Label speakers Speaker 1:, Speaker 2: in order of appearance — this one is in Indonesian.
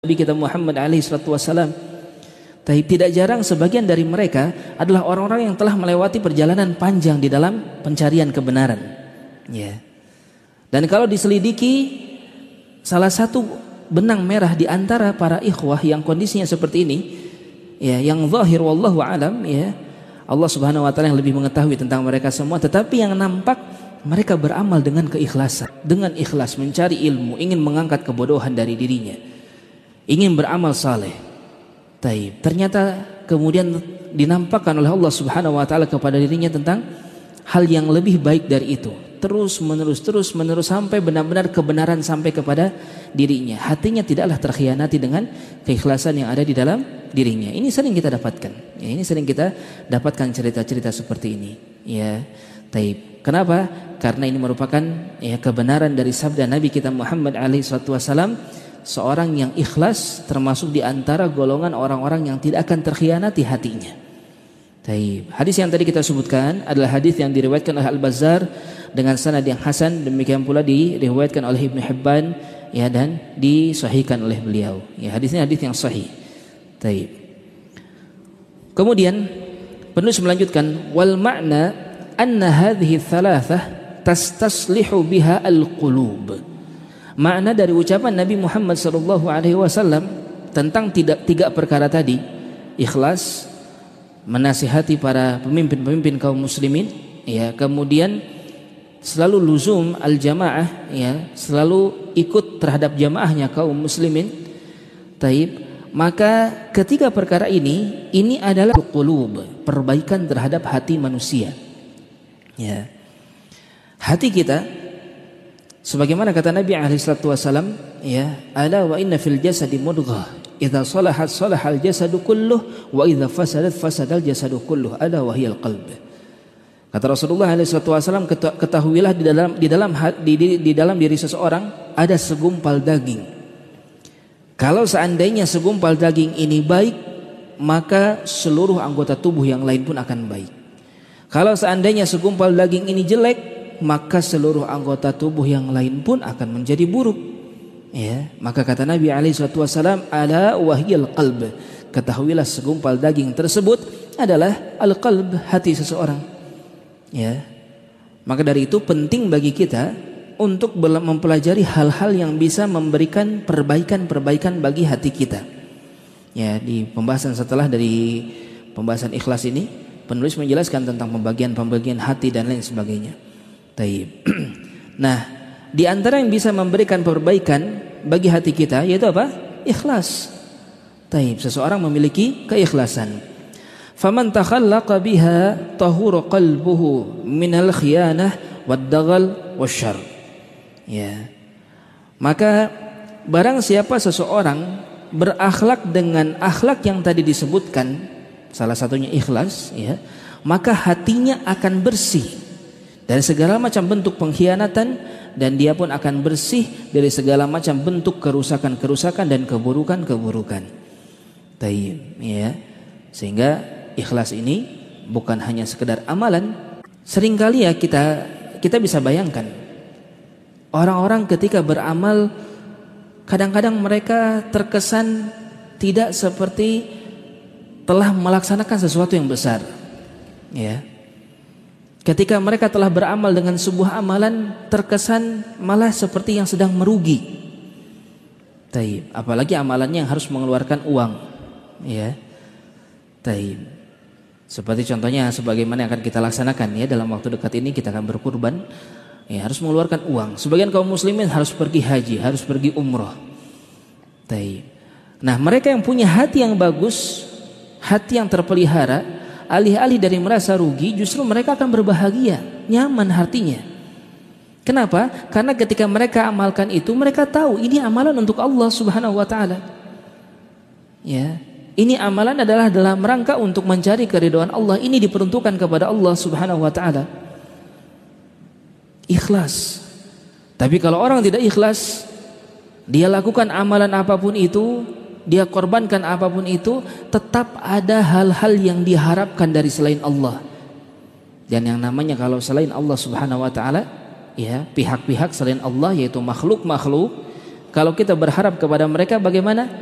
Speaker 1: Nabi kita Muhammad alaihi salatu wasalam. Tapi tidak jarang sebagian dari mereka adalah orang-orang yang telah melewati perjalanan panjang di dalam pencarian kebenaran. Ya. Dan kalau diselidiki, salah satu benang merah di antara para ikhwah yang kondisinya seperti ini, ya, yang zahir wallahu alam, ya, Allah Subhanahu wa taala yang lebih mengetahui tentang mereka semua, tetapi yang nampak mereka beramal dengan keikhlasan, dengan ikhlas mencari ilmu, ingin mengangkat kebodohan dari dirinya, ingin beramal saleh. Taib. Ternyata kemudian dinampakkan oleh Allah Subhanahu wa taala kepada dirinya tentang hal yang lebih baik dari itu. Terus menerus sampai benar-benar kebenaran sampai kepada dirinya. Hatinya tidaklah terkhianati dengan keikhlasan yang ada di dalam dirinya. Ini sering kita dapatkan. Ya, ini sering kita dapatkan cerita-cerita seperti ini. Ya, taib. Kenapa? Karena ini merupakan ya kebenaran dari sabda Nabi kita Muhammad alaihi wasallam. Seorang yang ikhlas termasuk di antara golongan orang-orang yang tidak akan terkhianati hatinya. Taib. Hadis yang tadi kita sebutkan adalah hadis yang diriwayatkan oleh Al-Bazzar dengan sanad yang hasan, demikian pula diriwayatkan oleh Ibnu Hibban, ya, dan disahihkan oleh beliau. Ya, hadisnya hadis yang sahih. Taib. Kemudian penulis melanjutkan wal ma'na anna hadhihi thalathah tastaslihu biha al-qulub. Makna dari ucapan Nabi Muhammad SAW tentang tiga perkara tadi, ikhlas, menasihati para pemimpin-pemimpin kaum muslimin, ya, kemudian selalu luzum al-jamaah, ya, selalu ikut terhadap jamaahnya kaum muslimin. Taib. Maka ketiga perkara ini adalah qulub, perbaikan terhadap hati manusia. Ya. Hati kita, sebagaimana kata Nabi alaihi salatu wasallam, ya, ala wa inna fil jasadi mudghah idza salahat salahal jasadu kulluh wa idza fasadat fasadal jasadu kulluh ala wa hiyal qalb. Kata Rasulullah alaihi salatu wasallam, ketahuilah di dalam diri seseorang ada segumpal daging. Kalau seandainya segumpal daging ini baik, maka seluruh anggota tubuh yang lain pun akan baik. Kalau seandainya segumpal daging ini jelek, maka seluruh anggota tubuh yang lain pun akan menjadi buruk. Ya, maka kata Nabi alaihi wasallam, ala wahyal qalb, ketahuilah segumpal daging tersebut adalah al-qalb, hati seseorang. Ya. Maka dari itu penting bagi kita untuk mempelajari hal-hal yang bisa memberikan perbaikan bagi hati kita. Ya, di pembahasan setelah dari pembahasan ikhlas ini, penulis menjelaskan tentang pembagian hati dan lain sebagainya. Taib. Nah, di antara yang bisa memberikan perbaikan bagi hati kita yaitu apa? Ikhlas. Taib. Seseorang memiliki keikhlasan. Faman takhallaqa biha tahuru qalbuhu minal khiyanah wad-daghal wasyarr. Ya. Maka barang siapa seseorang berakhlak dengan akhlak yang tadi disebutkan, salah satunya ikhlas, ya, maka hatinya akan bersih dari segala macam bentuk pengkhianatan, dan dia pun akan bersih dari segala macam bentuk kerusakan-kerusakan dan keburukan-keburukan. Taib, ya. Sehingga ikhlas ini bukan hanya sekedar amalan. Seringkali ya kita bisa bayangkan orang-orang ketika beramal, kadang-kadang mereka terkesan tidak seperti telah melaksanakan sesuatu yang besar. Ya. Ketika mereka telah beramal dengan sebuah amalan, terkesan malah seperti yang sedang merugi. Taib. Apalagi amalannya yang harus mengeluarkan uang, ya. Taib. Seperti contohnya sebagaimana yang akan kita laksanakan, ya, dalam waktu dekat ini kita akan berkurban, ya, harus mengeluarkan uang. Sebagian kaum muslimin harus pergi haji, harus pergi umroh. Taib. Nah, mereka yang punya hati yang bagus, hati yang terpelihara, alih-alih dari merasa rugi, justru mereka akan berbahagia, nyaman hatinya. Kenapa? Karena ketika mereka amalkan itu, mereka tahu ini amalan untuk Allah Subhanahu wa taala. Ya, ini amalan adalah dalam rangka untuk mencari keridhaan Allah. Ini diperuntukkan kepada Allah Subhanahu wa taala. Ikhlas. Tapi kalau orang tidak ikhlas, dia lakukan amalan apapun itu, dia korbankan apapun itu, tetap ada hal-hal yang diharapkan dari selain Allah. Dan yang namanya kalau selain Allah Subhanahu wa taala, ya, pihak-pihak selain Allah yaitu makhluk-makhluk, kalau kita berharap kepada mereka bagaimana?